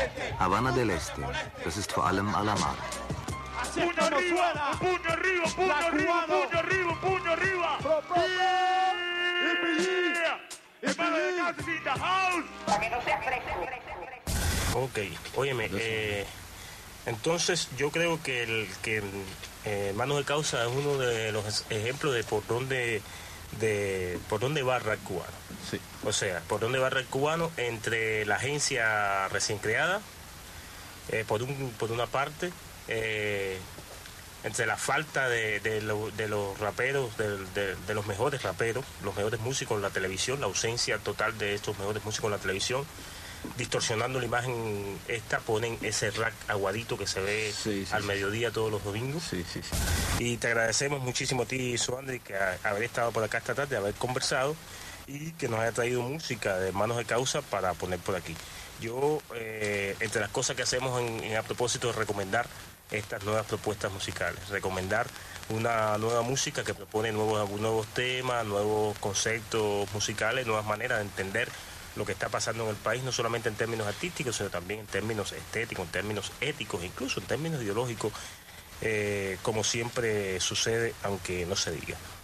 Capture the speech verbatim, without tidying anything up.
Habana del Este, das ist vor allem Alamar. Puño arriba, un puño arriba, un puño arriba, un puño arriba, un puño arriba. Hermano de Causa in the house. Para que no sea fresco. Ok, óyeme, eh, entonces yo creo que el que eh, Manos de Causa es uno de los ejemplos de por dónde de por dónde va el rap cubano. Sí. O sea, por dónde va el rap cubano entre la agencia recién creada, eh, por un por una parte, eh, entre la falta de, de, lo, de los raperos, de, de, de los mejores raperos, los mejores músicos en la televisión, la ausencia total de estos mejores músicos en la televisión, distorsionando la imagen esta, ponen ese rack aguadito que se ve sí, sí, al sí. mediodía todos los domingos. Sí, sí, sí. Y te agradecemos muchísimo a ti, Soandri, que a, haber estado por acá esta tarde, haber conversado y que nos haya traído música de Manos de Causa para poner por aquí. Yo, eh, entre las cosas que hacemos en, en a propósito de recomendar estas nuevas propuestas musicales, recomendar una nueva música que propone nuevos, nuevos temas, nuevos conceptos musicales, nuevas maneras de entender lo que está pasando en el país, no solamente en términos artísticos, sino también en términos estéticos, en términos éticos, incluso en términos ideológicos, eh, como siempre sucede, aunque no se diga.